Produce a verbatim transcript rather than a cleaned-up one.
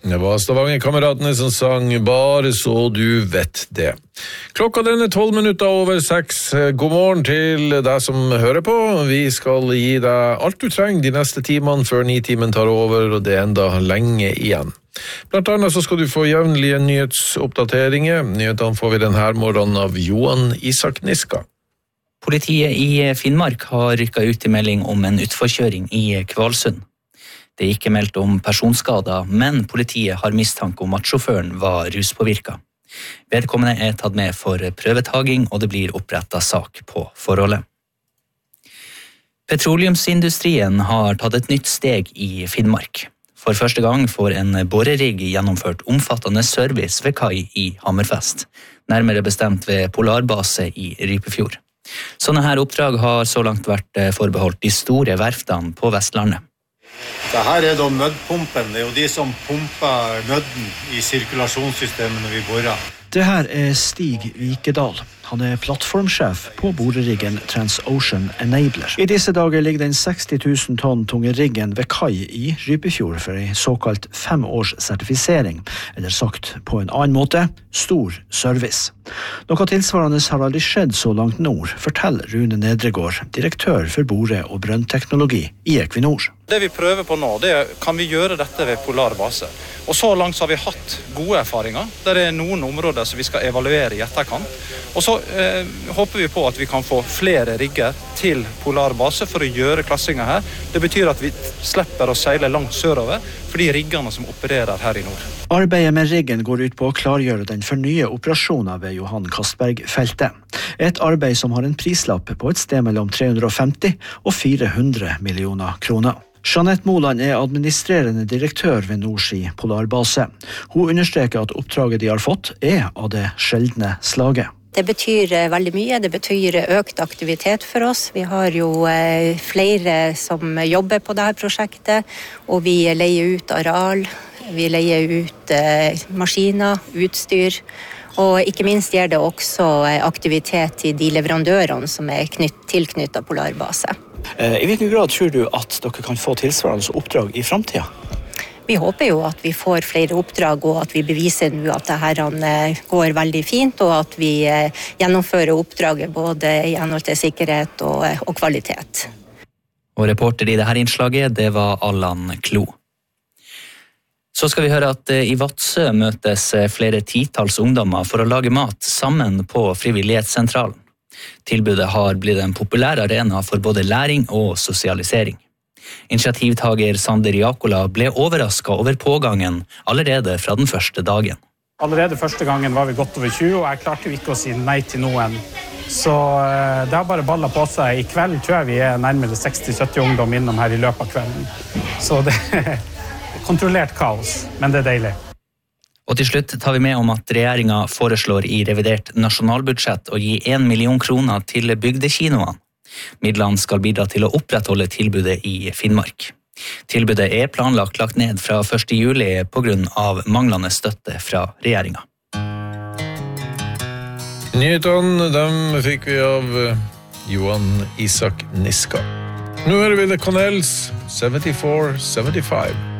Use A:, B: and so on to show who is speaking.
A: Det var Stavanger-kameratene som sang «Bare så du vet det». Klokka den er tolv minutter over seks. God morgen til deg som hører på. Vi skal gi deg alt du trenger de neste timene før ni-timen tar over, og det er enda lenge igjen. Blant annet så skal du få jevnlige nyhetsoppdateringer. Nyhetene får vi denne morgenen av Johan Isak Niska.
B: Politiet i Finnmark har rykket ut i melding om en utforkjøring i Kvalsund. Det er ikke meldt om personskader, men politiet har mistanke om at sjåføren var ruspåvirket. Vedkommende er tatt med for prøvetaging, og det blir opprettet sak på forholdet. Petroleumsindustrien har tatt et nytt steg i Finnmark. For første gang får en borerigg gjennomført omfattende service ved kai i Hammerfest, nærmere bestemt ved Polarbase i Rypefjord. Sånne her oppdrag har så langt vært forbeholdt de store verftene på Vestlandet.
C: Det her er da nødpumpen, det er jo de som pumper nødden i sirkulasjonssystemet når vi borer.
D: Det her er Stig Vikedal. Han er plattformsjef på boreriggen Transocean Enabler. I disse dager ligger den seksti tusen tonn tunge riggen ved kai i Rypefjord for en såkalt fem års sertifisering, eller sagt på en annen måte, stor service. Noe tilsvarende har aldri skjedd så langt nord, forteller Rune Nedregård, direktør for bore- og brønnteknologi i Equinor.
E: Det vi prøver på nå, det er, kan vi gjøre dette ved Polarbase? Og så langt så har vi hatt gode erfaringer, der det er noen områder som vi skal evaluere i etterkant. Og så eh, håper vi på at vi kan få flere rigger til Polarbase for å gjøre klassinger her. Det betyr at vi slipper å seile langt sørover for de riggene som opererer her i nord.
D: Arbeidet med riggen går ut på å klargjøre den for nye operasjoner ved Johan Castberg-feltet. Et arbeid som har en prislapp på et sted mellom tre hundre og femti og fire hundre millioner kroner. Jeanette Moland er administrerende direktør ved Nordski Polarbase. Hun understreker at oppdraget de har fått er av det sjeldne slaget.
F: Det betyr veldig mye, det betyr økt aktivitet for oss. Vi har jo flere som jobber på dette prosjektet, og vi leier ut areal, vi leier ut maskiner, utstyr, og ikke minst gir det også aktivitet til de leverandørene som er knytt, tilknyttet Polarbase.
D: I hvilken grad tror du at dere kan få tilsvarende oppdrag i fremtiden?
F: Vi håper jo at vi får flere oppdrag, og at vi beviser nå at dette går veldig fint, og at vi gjennomfører oppdraget både i henhold til sikkerhet og, og kvalitet.
B: Og reporter i dette innslaget, det var Allan Klo. Så skal vi høre at i Vadsø møtes flere titalls ungdommer for å lage mat sammen på frivillighetssentralen. Tilbudet har blitt en populær arena for både læring og sosialisering. Initiativtager Sander Jakola ble overrasket over pågangen allerede fra den første dagen.
G: Allerede første gangen var vi godt over tjue, og jeg klarte ikke å si nei til noen. Så det har bare ballet på seg. I kveld tror jeg vi er nærmere seksti til sytti ungdom innom her i løpet av kvelden. Så det er kontrollert kaos, men det er deilig.
B: Og til slutt tar vi med om at regjeringen foreslår i revidert nasjonalbudsjett å gi en million kroner til bygdekinoene. Midlene skal bidra til å opprettholde tilbudet i Finnmark. Tilbudet er planlagt lagt ned fra første juli på grunn av manglende støtte fra regjeringen.
A: Nyhetene, dem fikk vi av Johan Isak Niska. Nå hører vi The Connells seventy-four seventy-five.